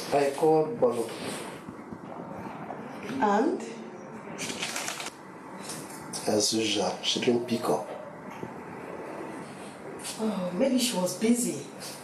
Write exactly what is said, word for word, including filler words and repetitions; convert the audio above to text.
I called Bolo. And? As usual, she didn't pick up. Oh, maybe she was busy.